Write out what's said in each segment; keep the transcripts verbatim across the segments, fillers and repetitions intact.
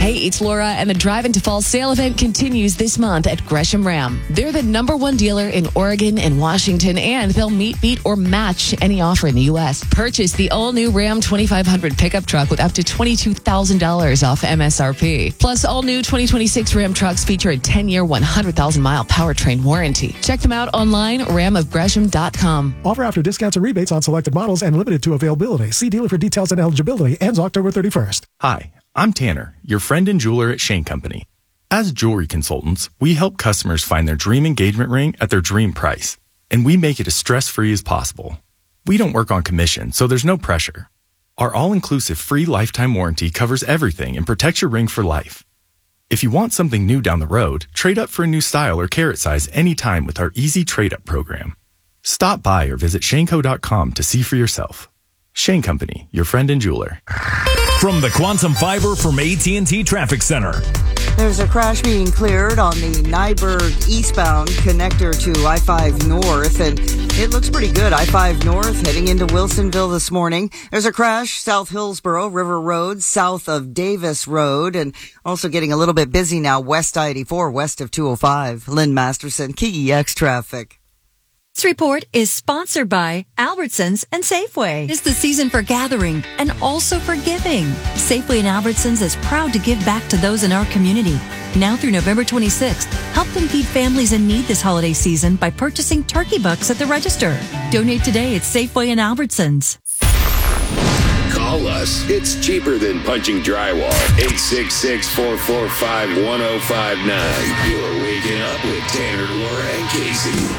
Hey, it's Laura, and the Drive into Fall sale event continues this month at Gresham Ram. They're the number one dealer in Oregon and Washington, and they'll meet, beat, or match any offer in the U S. Purchase the all-new Ram twenty-five hundred pickup truck with up to twenty-two thousand dollars off M S R P. Plus, all new twenty twenty-six Ram trucks feature a ten-year, one hundred thousand mile powertrain warranty. Check them out online, ram of gresham dot com. Offer after discounts and rebates on selected models and limited to availability. See dealer for details and eligibility. Ends October thirty-first. Hi, I'm Tanner, your friend and jeweler at Shane Company. As jewelry consultants, we help customers find their dream engagement ring at their dream price, and we make it as stress-free as possible. We don't work on commission, so there's no pressure. Our all-inclusive free lifetime warranty covers everything and protects your ring for life. If you want something new down the road, trade up for a new style or carat size anytime with our easy trade-up program. Stop by or visit shane co dot com to see for yourself. Shane Company, your friend and jeweler. From the Quantum Fiber from A T and T Traffic Center. There's a crash being cleared on the Nyberg eastbound connector to I five North, and it looks pretty good. I five North heading into Wilsonville this morning. There's a crash South Hillsboro, River Road, south of Davis Road, and also getting a little bit busy now west I eighty-four, west of two oh five. Lynn Masterson, K E X Traffic. This report is sponsored by Albertsons and Safeway. It's the season for gathering and also for giving. Safeway and Albertsons is proud to give back to those in our community. Now through November twenty-sixth, help them feed families in need this holiday season by purchasing turkey bucks at the register. Donate today at Safeway and Albertsons. Call us. It's cheaper than punching drywall. eight six six, four four five, one oh five nine. You're waking up with Tanner, Laura, and Casey.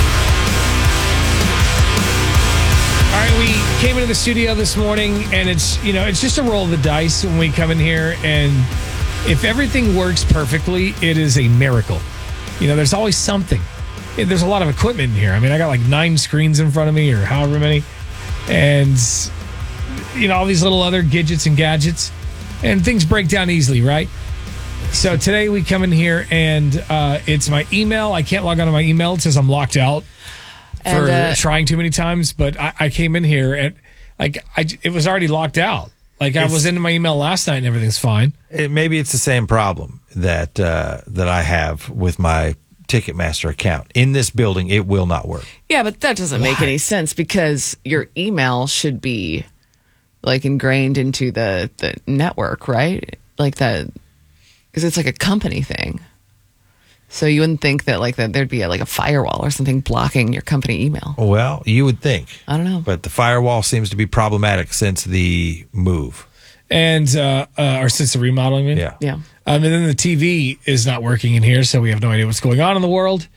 All right, we came into the studio this morning, and it's, you know, it's just a roll of the dice when we come in here, and if everything works perfectly, it is a miracle. You know, there's always something. There's a lot of equipment in here. I mean, I got like nine screens in front of me, or however many, and, you know, all these little other gadgets and gadgets, and things break down easily, right? So today we come in here, and uh, it's my email. I can't log on to my email. It says I'm locked out. For and, uh, trying too many times, but I, I came in here and like I, it was already locked out. Like I was into my email last night and everything's fine. It, maybe it's the same problem that uh, that I have with my Ticketmaster account. In this building, it will not work. Yeah, but that doesn't Why? make any sense because your email should be like ingrained into the, the network, right? Like that, because it's like a company thing. So you wouldn't think that like that there'd be a, like a firewall or something blocking your company email. Well, you would think. I don't know. But the firewall seems to be problematic since the move. And, uh, uh, or since the remodeling. Maybe? Yeah. Yeah. Um, and then the T V is not working in here, so we have no idea what's going on in the world.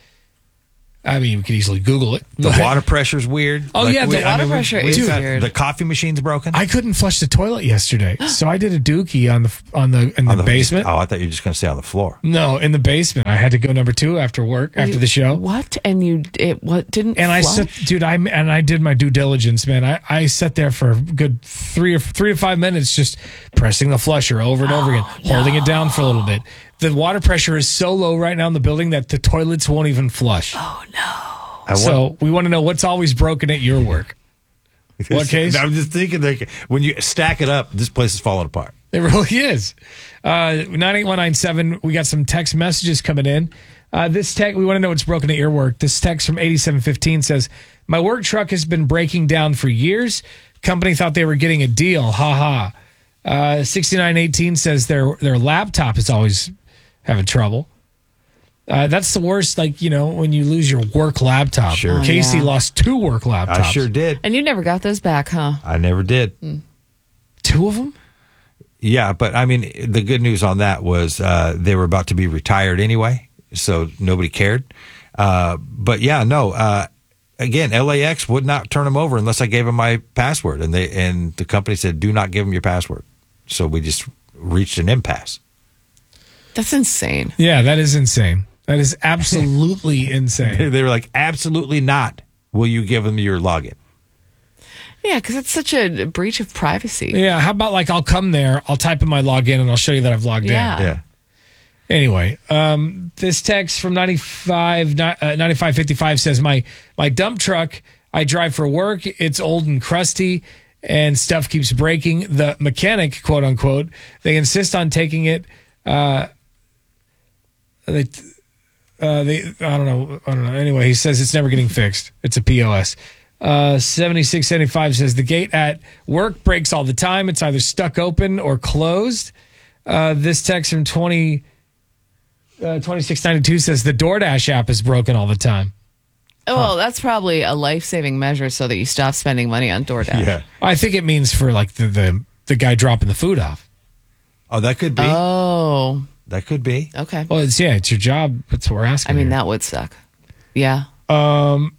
I mean, we could easily Google it. The water pressure's weird. Oh, like, yeah, the we, water I mean, pressure we, is weird. The coffee machine's broken. I couldn't flush the toilet yesterday, so I did a dookie on the on the in the, the basement. Oh, I thought you were just going to stay on the floor. No, in the basement. I had to go number two after work, after you, the show. What? And you it what didn't? And flush? I sat, dude, I and I did my due diligence, man. I I sat there for a good three or three to five minutes, just pressing the flusher over and over again, oh, no. holding it down for a little bit. The water pressure is so low right now in the building that the toilets won't even flush. Oh no. So we want to know what's always broken at your work. What case? I'm just thinking that when you stack it up, this place is falling apart. It really is. Uh, nine eight one nine seven, we got some text messages coming in. Uh, this text, we want to know what's broken at your work. This text from eighty-seven fifteen says, my work truck has been breaking down for years. Company thought they were getting a deal. Ha ha. Uh, sixty-nine eighteen says their, their laptop is always having trouble. Uh, that's the worst, like, you know, when you lose your work laptop. Sure. Oh, Casey yeah. lost two work laptops. I sure did. And you never got those back, huh? I never did. Mm. Two of them? Yeah, but I mean, the good news on that was uh, they were about to be retired anyway, so nobody cared. Uh, but yeah, no. Uh, again, L A X would not turn them over unless I gave them my password, and they and the company said, "Do not give them your password." So we just reached an impasse. That's insane. Yeah, that is insane. That is absolutely insane. They were like, "Absolutely not. Will you give them your login?" Yeah, because it's such a breach of privacy. Yeah, how about like I'll come there, I'll type in my login, and I'll show you that I've logged Yeah. in. Yeah. Anyway, um, this text from ninety-five, uh, ninety-five fifty-five says, my, my dump truck I drive for work, it's old and crusty. and stuff keeps breaking. The mechanic, quote unquote, they insist on taking it. Uh, they, uh, they, I don't know. I don't know. Anyway, he says it's never getting fixed. It's a P O S. Uh, seventy-six seventy-five says the gate at work breaks all the time. It's either stuck open or closed. Uh, this text from twenty, uh, twenty-six ninety-two says the DoorDash app is broken all the time. Oh, well, that's probably a life-saving measure so that you stop spending money on DoorDash. Yeah, I think it means for like the the, the guy dropping the food off. Oh, that could be. Oh, that could be. Okay. Well, it's yeah, it's your job. That's what we're asking. I mean, here. that would suck. Yeah. Um.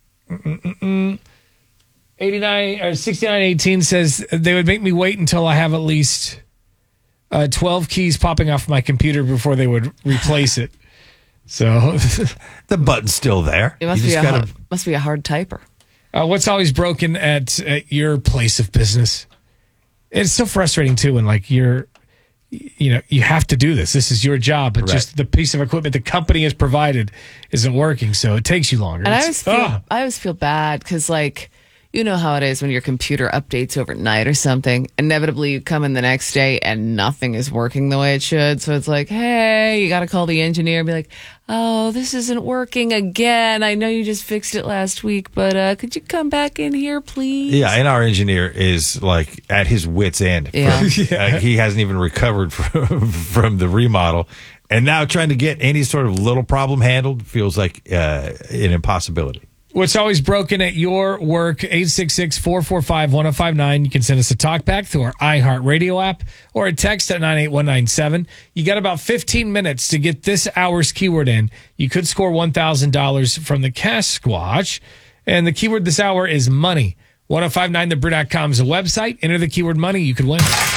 eighty-nine or sixty-nine eighteen says they would make me wait until I have at least uh, twelve keys popping off my computer before they would replace it. So the button's still there. It must you be just a gotta... hard, must be a hard typer. Uh, what's always broken at, at your place of business? It's so frustrating too when like you're, you know, you have to do this. This is your job, but right. just the piece of equipment the company has provided isn't working, so it takes you longer. And I It's- always feel, ah. I always feel bad because, like, you know how it is when your computer updates overnight or something. Inevitably, you come in the next day and nothing is working the way it should. So it's like, hey, you got to call the engineer and be like, oh, this isn't working again. I know you just fixed it last week, but uh, could you come back in here, please? Yeah, and our engineer is like at his wit's end. Yeah. yeah. Like, he hasn't even recovered from, from the remodel. And now trying to get any sort of little problem handled feels like uh, an impossibility. What's always broken at your work, eight six six, four four five, one oh five nine. You can send us a talkback through our iHeartRadio app or a text at nine eight one nine seven. You got about fifteen minutes to get this hour's keyword in. You could score one thousand dollars from the Cash Squatch. And the keyword this hour is money. ten fifty-nine the brew dot com is a website. Enter the keyword money. You could win.